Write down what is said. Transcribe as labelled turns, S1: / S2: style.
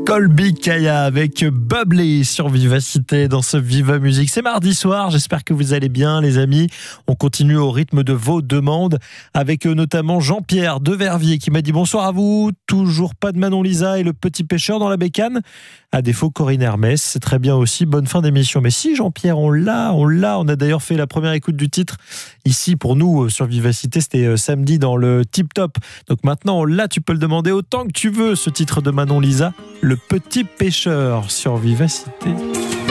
S1: Colby Kaya avec Bubbly sur Vivacité dans ce Viva Musique. C'est mardi soir, j'espère que vous allez bien les amis. On continue au rythme de vos demandes avec notamment Jean-Pierre de Verviers qui m'a dit bonsoir à vous. Toujours pas de Manon Lisa et le petit pêcheur dans la bécane. À défaut Corinne Hermès, c'est très bien aussi, bonne fin d'émission. Mais si Jean-Pierre, on l'a. On a d'ailleurs fait la première écoute du titre ici pour nous sur Vivacité, c'était samedi dans le Tip Top. Donc maintenant là tu peux le demander autant que tu veux, ce titre de Manon Lisa, le petit pêcheur sur Vivacité.